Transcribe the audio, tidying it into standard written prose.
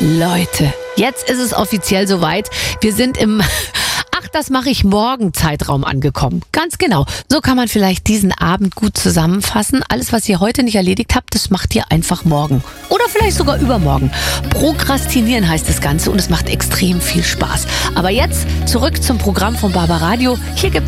Leute, jetzt ist es offiziell soweit. Wir sind im das mache ich morgen Zeitraum angekommen. Ganz genau. So kann man vielleicht diesen Abend gut zusammenfassen. Alles, was ihr heute nicht erledigt habt, das macht ihr einfach morgen. Oder vielleicht sogar übermorgen. Prokrastinieren heißt das Ganze und es macht extrem viel Spaß. Aber jetzt zurück zum Programm von Barbaradio. Hier gibt's